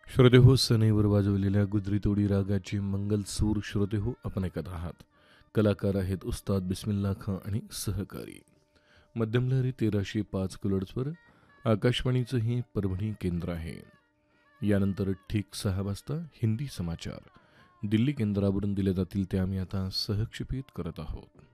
श्रोतेहो, सनईवर वाजवलेल्या गुजरी तोडी रागाची मंगल सूर श्रोतेहो आपण ऐकत आहात. कलाकार आहेत उस्ताद बिस्मिल्ला खां आणि सहकारी. मध्यमलहरी 1305 किलोहर्ट्झवर आकाशवाणीचं हे परभणी केंद्र आहे. यानंतर ठीक 6 वाजता हिंदी समाचार दिल्ली केंद्रावरून दिले जातील ते आम्ही आता सहक्षेपित करत आहोत.